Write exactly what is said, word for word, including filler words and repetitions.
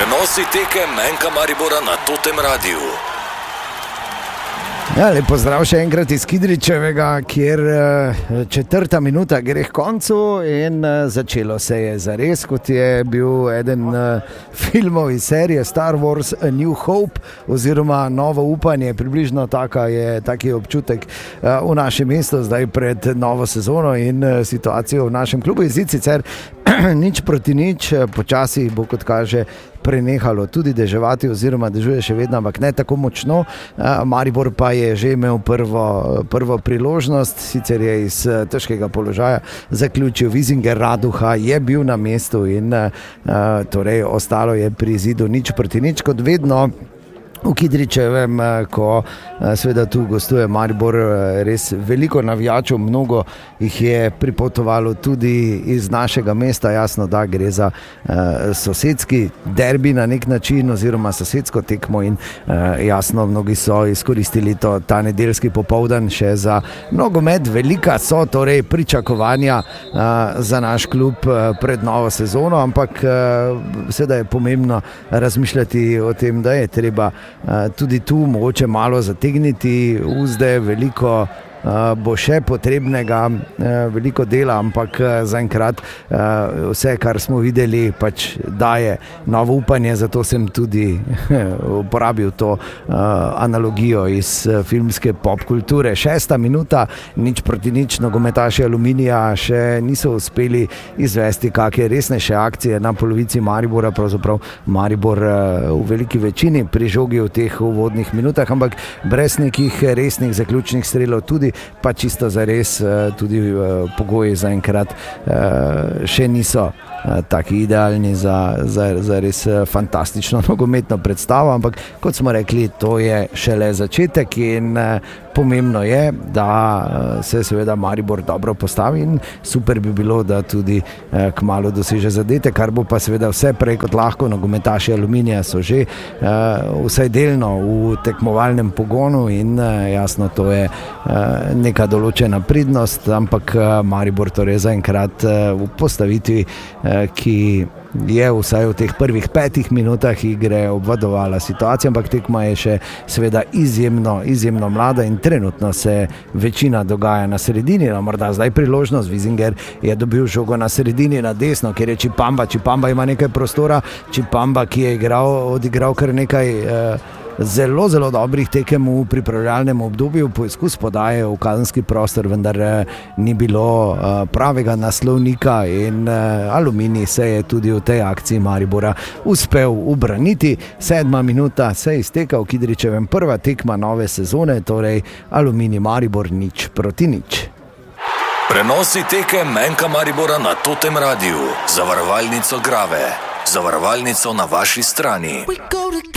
Prenosi tekem Enka Maribora na Totem Radiu. Ja, lep pozdrav še enkrat iz Kidričevega, kjer četrta minuta gre k koncu in začelo se je zares, kot je bil eden filmov iz serije Star Wars A New Hope oziroma Novo upanje, približno taka je, tak je občutek v našem mestu zdaj pred novo sezono in situacijo v našem klubu. Izid sicer nič proti nič, počasi bo, kot kaže, prenehalo tudi deževati oziroma dežuje še vedno, ampak ne tako močno. Maribor pa je že imel prvo, prvo priložnost, sicer je iz težkega položaja zaključil Vizinger, Raduha je bil na mestu in torej ostalo je pri izidu nič proti nič, kot vedno. V Kidričevem, ko seveda tu gostuje Maribor, res veliko navijačev, mnogo jih je pripotovalo tudi iz našega mesta, jasno, da gre za uh, sosedski derbi na nek način oziroma sosedsko tekmo in uh, jasno, mnogi so izkoristili to, ta nedeljski popoldan še za nogomet. Velika so torej pričakovanja uh, za naš klub uh, pred novo sezono, ampak uh, seveda je pomembno razmišljati o tem, da je treba Uh, tudi tu mogoče malo zategniti uzde, veliko Uh, bo še potrebnega, uh, veliko dela, ampak uh, zaenkrat uh, vse, kar smo videli, pač daje novo upanje, zato sem tudi uporabil to uh, analogijo iz uh, filmske popkulture. Šesta minuta, nič proti nič, nogometaši Aluminija še niso uspeli izvesti kakšne resnejše akcije na polovici Maribora, pravzaprav Maribor uh, v veliki večini pri žogi v teh uvodnih minutah, ampak brez nekih resnih zaključnih strelov, tudi pa čisto zares tudi pogoji zaenkrat še niso taki idealni za, za, za res fantastično nogometno predstavo, ampak kot smo rekli, to je šele začetek in pomembno je, da se seveda Maribor dobro postavi in super bi bilo, da tudi kmalu doseže zadete, kar bo pa seveda vse prej kot lahko. Nogometaši Aluminija so že vsaj delno v tekmovalnem pogonu in jasno, to je neka določena pridnost, ampak Maribor torej zaenkrat v postavitvi, ki je vsaj v teh prvih petih minutah igre obvladovala situacijo, ampak tekma je še seveda izjemno, izjemno mlada in trenutno se večina dogaja na sredini, no, morda zdaj priložnost. Vizinger je dobil žogo na sredini, na desno, kjer je Čipamba, Čipamba ima nekaj prostora, Čipamba, ki je igral, odigral kar nekaj eh, zelo, zelo dobrih tekem v pripravljalnem obdobju, poizkus podaje v kazenski prostor, vendar eh, ni bilo eh, pravega naslovnika in eh, Aluminij se je tudi v tej akciji Maribora uspel ubraniti. Sedma minuta se je izteka v Kidričevem, prva tekma nove sezone, torej Aluminij Maribor nič proti nič. Prenosi tekem Enka Maribora na Totem Radiu, zavarovalnico Grave, zavarovalnico na vaši strani.